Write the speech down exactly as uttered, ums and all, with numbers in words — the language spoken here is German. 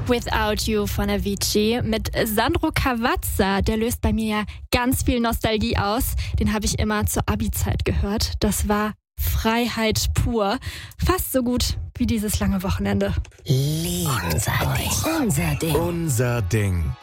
Without You von Avicii mit Sandro Cavazza. Der löst bei mir ja ganz viel Nostalgie aus. Den habe ich immer zur Abi-Zeit gehört. Das war Freiheit pur. Fast so gut wie dieses lange Wochenende. Unser Ding. Unser Ding. Unser Ding.